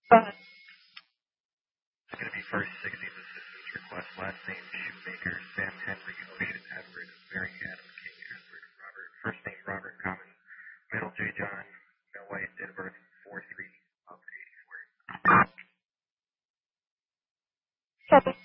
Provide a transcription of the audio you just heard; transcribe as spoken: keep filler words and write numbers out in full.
Uh, It's going to be first sixties assistance request, last name Shoemaker, Sam Henry, Wade Edward, Mary Adam King, Edward Robert, first name Robert Common, middle J John, no White, date of birth four three of eighty-four. Copy.